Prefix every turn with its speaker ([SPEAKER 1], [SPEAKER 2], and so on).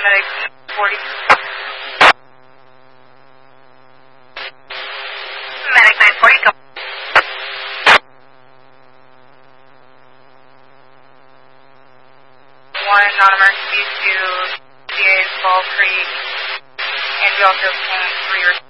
[SPEAKER 1] medic 40. Medic 940, go. 1 non-emergency to CA's Fall Creek, and we also can 3